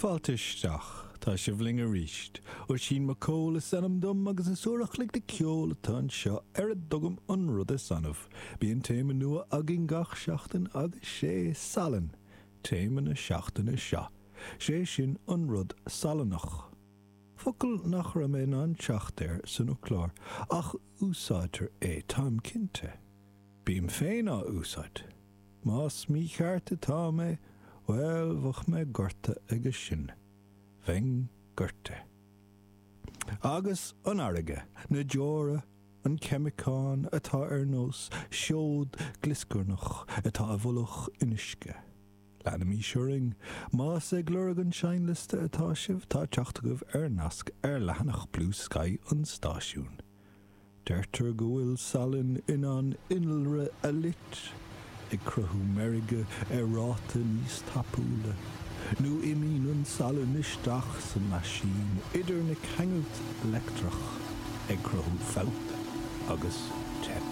Fáiltisteach, tá sé bhling a ríist, ó sin mar cóla sanam dom agus an súrach lig de ceola tan seo a dogam an rud a sanamh. Bíon téime nua agin gach seachtain agus sé salan. Téime na seachtainna seo. Sé sin an rud salanach. Focail nach ra mé an teachtair san uclár, ach úsáidir é tám cinnte. Bím féin á úsáid. Más mí chearta tá mé, well, bhach mé gorta agus sin. Bhein gorta. Agus an airige, na deora, an chemicán atá ar nós, seód glisgurnach atá a bhulach inisce. Lena mí siúring, más ag glurag an seinliste atá sibh tá teachtagah ar nasc ar lehanach Blue Sky an stáisiún. Deirtar go bhfuil salan in an inalre a lit, ag cruthú merige ar ráta níos tapúla. Nú imín an salan isteach san maisín idir na ceangailt electrach ag cruthú fát agus tep.